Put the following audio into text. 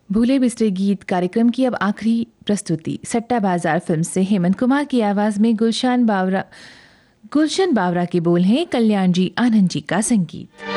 भूले बिसरे गीत कार्यक्रम की अब आखिरी प्रस्तुति सट्टा बाजार फिल्म से हेमंत कुमार की आवाज में गुलशन बावरा के बोल हैं, कल्याण जी आनंद जी का संगीत।